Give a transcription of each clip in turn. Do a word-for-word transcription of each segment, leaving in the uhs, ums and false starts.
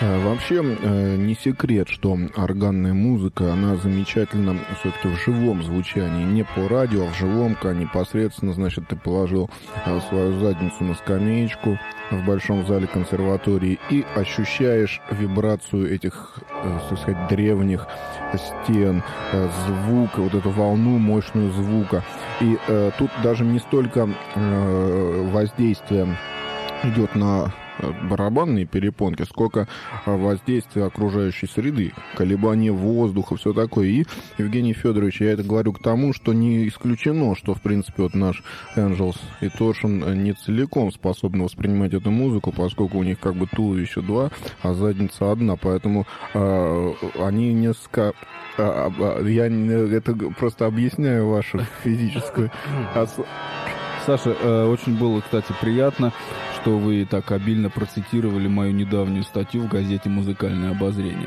Вообще не секрет, что органная музыка, она замечательна все-таки в живом звучании, не по радио, а в живом, когда непосредственно, значит, ты положил свою задницу на скамеечку в большом зале консерватории и ощущаешь вибрацию этих, так сказать, древних стен, звука, вот эту волну мощную звука. И э, тут даже не столько э, воздействие идет на барабанные перепонки, сколько воздействия окружающей среды, колебания воздуха, все такое. И, Евгений Федорович, я это говорю к тому, что не исключено, что, в принципе, вот наш Angels и Торшин не целиком способны воспринимать эту музыку, поскольку у них как бы туловище два, а задница одна, поэтому э, они несколько... Э, э, я это просто объясняю вашу физическую... Саша, э, очень было, кстати, приятно, что вы так обильно процитировали мою недавнюю статью в газете «Музыкальное обозрение».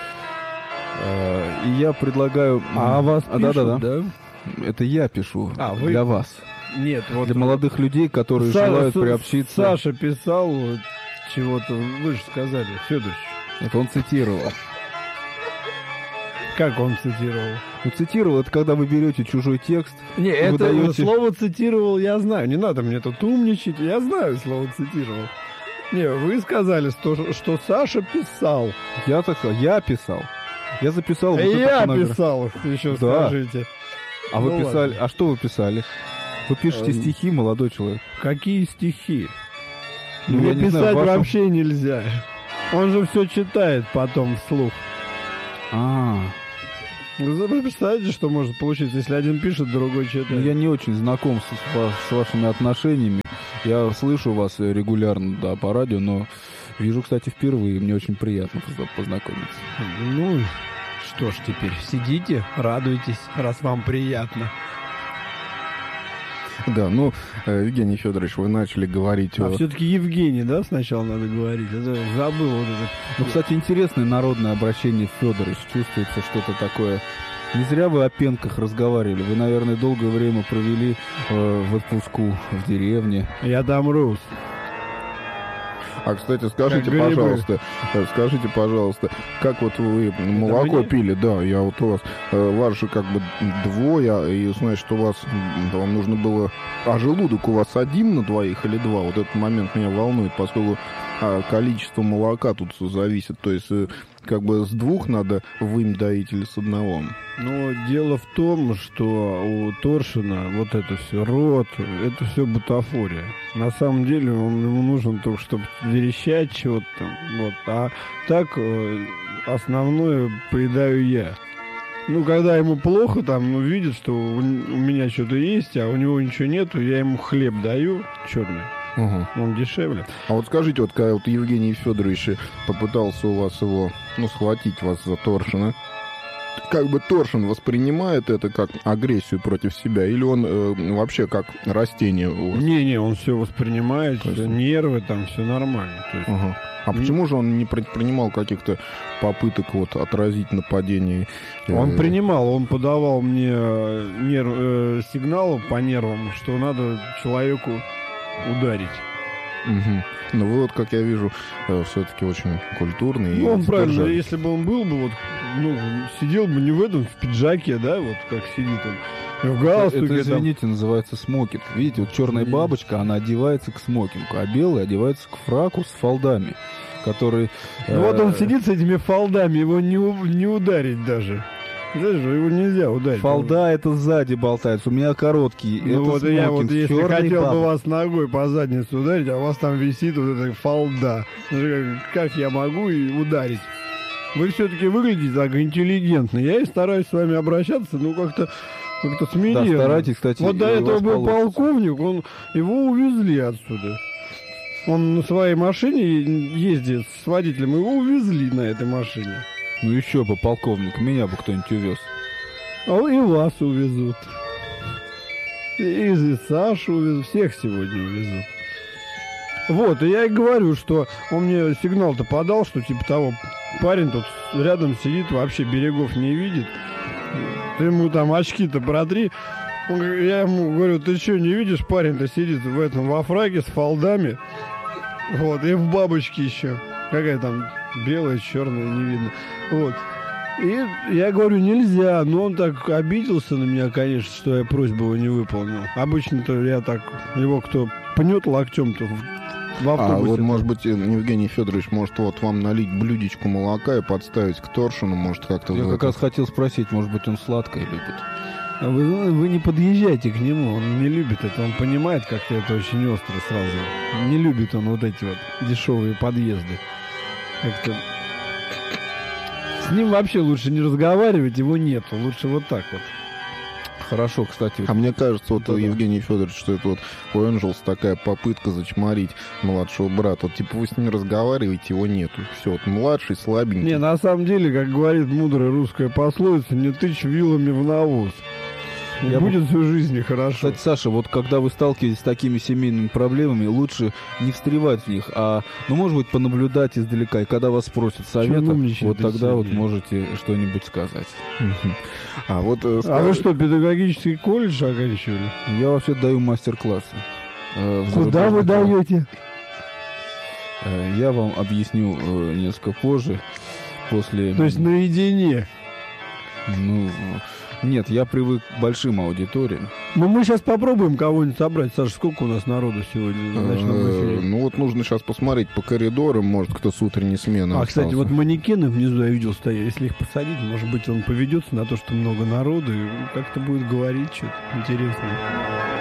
Э, и я предлагаю... А вас а, пишут, да, да, да? Это я пишу а, вы... для вас. Нет, вот... Для молодых людей, которые Са- желают Са- приобщиться... Саша писал вот, чего-то, вы же сказали, Федорович. Это он цитировал. Как он цитировал? Ну, цитировал, это когда вы берете чужой текст. Не, это даете... слово цитировал, я знаю. Не надо мне тут умничать, я знаю слово цитировал. Не, вы сказали, что, что Саша писал. Я так сказал, я писал. Я записал... А вот я номер. писал, еще да. скажите. А вы ну, писали... ладно. А что вы писали? Вы пишете Эм... стихи, молодой человек. Какие стихи? Ну, Мне я не писать знаю, вашу... вообще нельзя. Он же все читает потом вслух. А, Вы представляете, что может получиться, если один пишет, другой читает? ну, я не очень знаком с, с вашими отношениями. Я слышу вас регулярно, да, по радио, но вижу, кстати, впервые. Мне очень приятно познакомиться. Ну, что ж теперь, сидите, радуйтесь, раз вам приятно. Да, ну, Евгений Федорович, вы начали говорить а о... все-таки Евгений, да, сначала надо говорить? Это забыл вот это. Ну, кстати, интересное народное обращение Федорович. Чувствуется что-то такое. Не зря вы о пенках разговаривали. Вы, наверное, долгое время провели э, в отпуску в деревне. Я там рос. А, кстати, скажите, Как грибы. пожалуйста, скажите, пожалуйста, как вот вы молоко мне? пили? Да, я вот у вас, вас же как бы двое, и значит, у вас, вам нужно было, а желудок у вас один на двоих или два? Вот этот момент меня волнует, поскольку количество молока тут зависит, то есть как бы с двух надо вымя доить или с одного? Но дело в том, что у Торшина вот это все, рот, это все бутафория. На самом деле он, ему нужен только, чтобы верещать чего-то там. Вот. А так основное поедаю я. Ну, когда ему плохо, там, ну, видит, что у, у меня что-то есть, а у него ничего нету, я ему хлеб даю черный. Угу. Он дешевле. А вот скажите, вот когда вот Евгений Федорович попытался у вас его, ну, схватить вас за Торшина, как бы Торшин воспринимает это как агрессию против себя, или он э, вообще как растение у вас? Не-не, он все воспринимает, все, нервы там, все нормально. То есть... Ага. А mm. почему же он не предпринимал каких-то попыток вот отразить нападение? Он принимал, он подавал мне нерв, э, сигналы по нервам, что надо человеку ударить. Угу. Ну вы вот, как я вижу, все-таки очень культурный. Ну, он правильно, сдержанный. если бы он был бы, вот, ну, сидел бы не в этом, в пиджаке, да, вот как сидит он, в галстуке. Это, извините, там... называется смокинг. Видите, вот черная бабочка, она одевается к смокингу, а белая одевается к фраку с фалдами, который... Ну, э... вот он сидит с этими фалдами, его не, не ударить даже. Знаешь, его нельзя ударить. Фалда это сзади болтается, у меня короткий. Ну это вот смокинг, я вот если хотел баб. бы вас ногой по заднице ударить, а у вас там висит вот эта фалда. Как я могу и ударить? Вы все-таки выглядите так интеллигентно. Я и стараюсь с вами обращаться, ну как-то как-то смиренно. Да, старайтесь, кстати. Вот до этого был получится. полковник, он, его увезли отсюда. Он на своей машине ездит с водителем, его увезли на этой машине. Ну еще бы, полковник, меня бы кто-нибудь увез. А и вас увезут. И, и Сашу увезут, всех сегодня увезут. Вот, и я и говорю, что он мне сигнал-то подал, что типа того, парень тут рядом сидит, вообще берегов не видит. Ты ему там очки-то протри. Он, я ему говорю, ты что, не видишь, парень-то сидит в этом, во фраке с фалдами. Вот, и в бабочке еще. Какая там... белое, черное не видно. Вот. И я говорю, нельзя, но он так обиделся на меня, конечно, что я просьбу его не выполнил. Обычно-то я так, его кто пнет локтем-то в автобусе. А вот, может быть, Евгений Федорович, может, вот вам налить блюдечку молока и подставить к торшину, может, как-то... Я как это... раз хотел спросить, может быть, он сладкое любит? Вы, вы не подъезжайте к нему, он не любит это, он понимает, как-то это очень остро сразу. Не любит он вот эти вот дешевые подъезды. Как-то... С ним вообще лучше не разговаривать, его нету, лучше вот так вот. Хорошо, кстати. А мне кажется, вот, да, Евгений Федорович, что это вот у Энджелс такая попытка зачморить младшего брата. Вот, типа, вы с ним разговариваете, его нету. Все, вот младший, слабенький. Не, на самом деле, как говорит мудрая русская пословица, не тычь вилами в навоз. И Я будет бы... всю жизнь хорошо. Кстати, Саша, вот когда вы сталкиваетесь с такими семейными проблемами, лучше не встревать в них, а, ну, может быть, понаблюдать издалека. И когда вас спросят совета, вот тогда вот можете что-нибудь сказать. А вот... Э, а вы что, педагогический колледж оканчивали? Я вообще даю мастер-классы. Э, Куда вы даете? Э, я вам объясню э, несколько позже, после... То есть наедине? Ну... Нет, я привык к большим аудиториям. Ну, мы сейчас попробуем кого-нибудь собрать. Саша, сколько у нас народу сегодня в ночном эфире? Ну, вот нужно сейчас посмотреть по коридорам, может, кто с утренней смены А, остался. кстати, вот манекены внизу я видел стоят. Если их посадить, может быть, он поведется на то, что много народу, и как-то будет говорить что-то интересное.